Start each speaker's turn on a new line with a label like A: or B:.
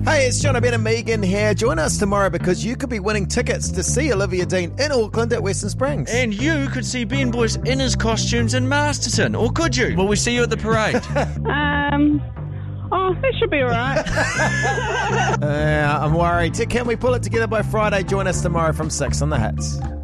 A: Hey, it's John, Ben and Megan here. Join us tomorrow because you could be winning tickets to see Olivia Dean in Auckland at Western Springs.
B: And you could see Ben Boyce in his costumes in Masterton, or could you? Will we see you at the parade?
C: That should be all right.
A: I'm worried. Can we pull it together by Friday? Join us tomorrow from 6 on The Hits.